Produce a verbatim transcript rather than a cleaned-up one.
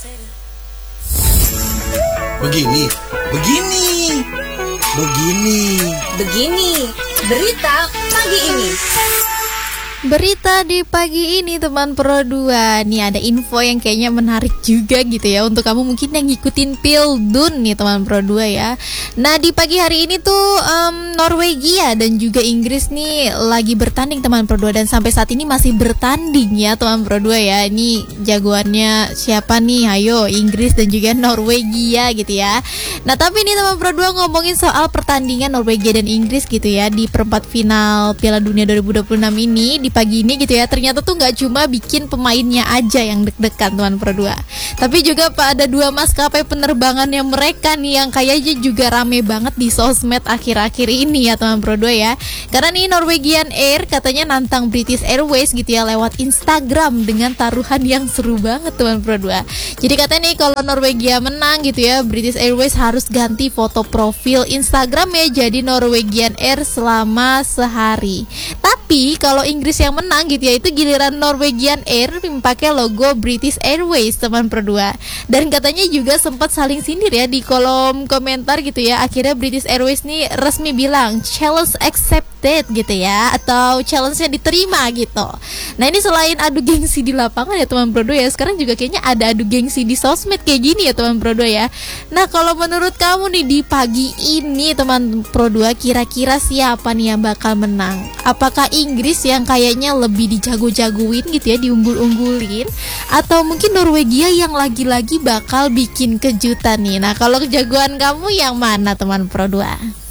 Begini, begini, begini. Begini, berita pagi ini. Berita di pagi ini teman Pro dua. Nih ada info yang kayaknya menarik juga gitu ya untuk kamu mungkin yang ngikutin Pildun nih teman Pro dua ya. Nah di pagi hari ini tuh um, Norwegia dan juga Inggris nih lagi bertanding teman Pro dua. Dan sampai saat ini masih bertanding ya teman Pro dua ya. Ini jagoannya siapa nih? Ayo Inggris dan juga Norwegia gitu ya. Nah tapi ini teman Pro dua ngomongin soal pertandingan Norwegia dan Inggris gitu ya di perempat final Piala Dunia dua ribu dua puluh enam ini. Di pagi ini gitu ya, ternyata tuh nggak cuma bikin pemainnya aja yang deg-degan teman Pro dua, tapi juga pak ada dua maskapai penerbangan yang mereka nih yang kayaknya juga rame banget di sosmed akhir-akhir ini ya teman Pro dua ya. Karena nih Norwegian Air katanya nantang British Airways gitu ya lewat Instagram dengan taruhan yang seru banget teman Pro dua. Jadi katanya nih kalau Norwegia menang gitu ya, British Airways harus ganti foto profil Instagram ya jadi Norwegian Air selama sehari. Tapi kalau Inggris yang menang gitu ya, itu giliran Norwegian Air pakai logo British Airways teman Pro dua. Dan katanya juga sempat saling sindir ya di kolom komentar gitu ya. Akhirnya British Airways nih resmi bilang challenge accepted gitu ya, atau challenge-nya diterima gitu. Nah ini selain adu gengsi di lapangan ya teman Pro dua ya, sekarang juga kayaknya ada adu gengsi di sosmed kayak gini ya teman Pro dua ya. Nah kalau menurut kamu nih di pagi ini teman Pro dua, kira-kira siapa nih yang bakal menang? Apakah Inggris yang kayaknya lebih dijago-jagoin gitu ya, diunggul-unggulin, atau mungkin Norwegia yang lagi-lagi bakal bikin kejutan nih? Nah kalau kejagoan kamu yang mana teman Pro dua?